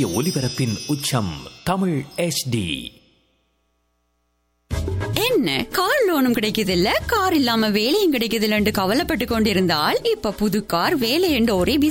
ஒலிபரப்பின் உச்சம் தமிழ் HD. என்ன கார் லோனும் கிடைக்குதில்ல, கார் இல்லாம வேலையும் கிடைக்குதில்ல என்று கவலைப்பட்டு கொண்டிருந்தால் இப்ப புது கார் வேலை என்று ஒரே